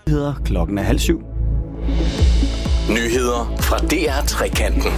Klokken er 6:30. Nyheder fra DR Trekanten.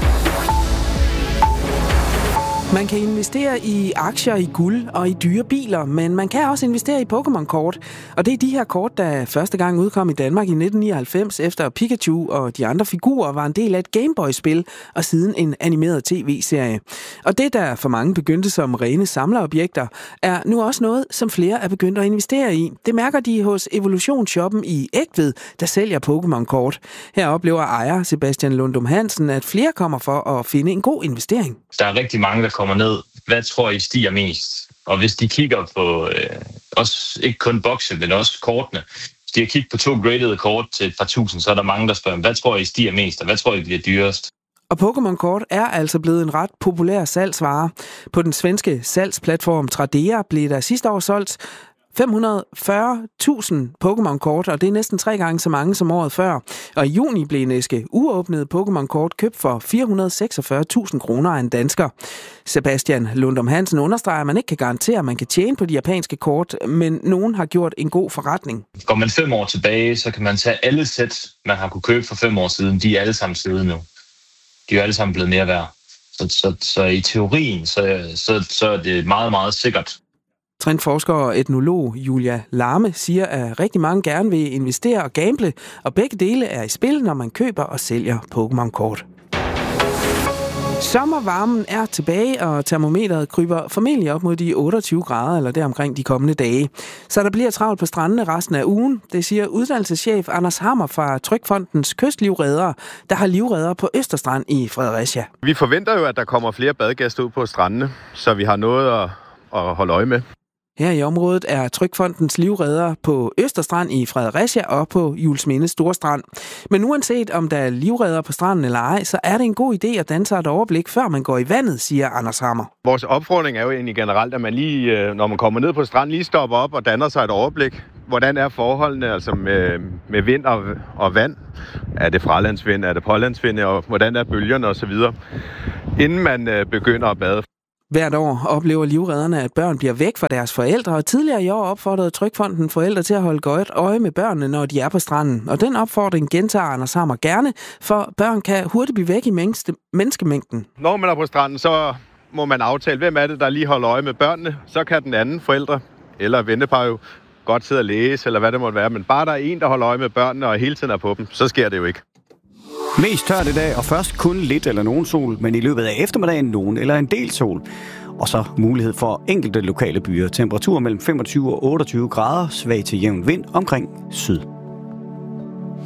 Man kan investere i aktier, i guld og i dyre biler, men man kan også investere i Pokémon-kort. Og det er de her kort, der første gang udkom i Danmark i 1999, efter Pikachu og de andre figurer var en del af et Gameboy-spil og siden en animeret tv-serie. Og det, der for mange begyndte som rene samlerobjekter, er nu også noget, som flere er begyndt at investere i. Det mærker de hos Evolutionsshoppen i Egtved, der sælger Pokémon-kort. Her oplever ejer Sebastian Lundum Hansen, at flere kommer for at finde en god investering. Der er rigtig mange, der kommer ned. Hvad tror I stiger mest? Og hvis de kigger på, også ikke kun bokse, men også kortene. Hvis de kigger på 2 graded kort til et par tusind, så er der mange, der spørger, hvad tror I stiger mest, og hvad tror I bliver dyrest? Og Pokémon-kort er altså blevet en ret populær salgsvare. På den svenske salgsplatform Tradera blev der sidste år solgt 540.000 Pokémon-kort, og det er næsten 3 gange så mange som året før. Og i juni blev en æske uåbnede Pokémon-kort købt for 446.000 kroner af en dansker. Sebastian Lundum Hansen understreger, at man ikke kan garantere, at man kan tjene på de japanske kort, men nogen har gjort en god forretning. Går man 5 år tilbage, så kan man tage alle sæt, man har kunne købe for 5 år siden. De er alle sammen steget nu. De er jo alle sammen blevet mere værd. Så i teorien, så er det meget, meget sikkert. Trendforsker og etnolog Julia Larme siger, at rigtig mange gerne vil investere og gamble, og begge dele er i spil, når man køber og sælger Pokémon-kort. Sommervarmen er tilbage, og termometeret kryber formentlig op mod de 28 grader eller deromkring de kommende dage. Så der bliver travlt på strandene resten af ugen. Det siger uddannelseschef Anders Hammer fra Trygfondens Kystlivreddere, der har livredder på Østerstrand i Fredericia. Vi forventer jo, at der kommer flere badegæster ud på strandene, så vi har noget at holde øje med. Her i området er Trygfondens livredder på Østerstrand i Fredericia og på Juelsminde Storstrand. Men uanset om der er livredder på stranden eller ej, så er det en god idé at danne sig et overblik, før man går i vandet, siger Anders Hammer. Vores opfordring er jo egentlig generelt, at man lige, når man kommer ned på stranden, lige stopper op og danner sig et overblik. Hvordan er forholdene altså med vind og vand? Er det fralandsvind, er det pålandsvind, og hvordan er bølgerne osv., inden man begynder at bade. Hvert år oplever livredderne, at børn bliver væk fra deres forældre, og tidligere i år opfordrede Trygfonden forældre til at holde godt øje med børnene, når de er på stranden. Og den opfordring gentager Anders Hammer gerne, for børn kan hurtigt blive væk i menneskemængden. Når man er på stranden, så må man aftale, hvem er det, der lige holder øje med børnene. Så kan den anden forældre eller vennepar jo godt sidde og læse, eller hvad det måtte være. Men bare der er en, der holder øje med børnene og hele tiden er på dem, så sker det jo ikke. Mest tørt i dag, og først kun lidt eller nogen sol, men i løbet af eftermiddagen nogen eller en del sol. Og så mulighed for enkelte lokale byer. Temperatur mellem 25 og 28 grader, svag til jævn vind omkring syd.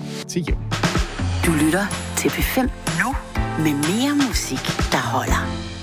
Du lytter til P5 nu med mere musik, der holder.